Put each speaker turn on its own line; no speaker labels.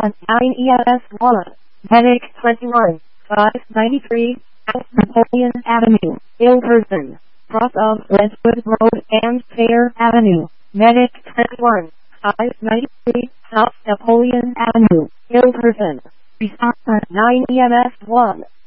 on 9 ES 1, Medic 21, 593, South Napoleon Avenue, Ilverston, cross of Redwood Road and Fair Avenue, Medic 21, 593, South Napoleon Avenue, Ilverston. Response on 9 EMS 1.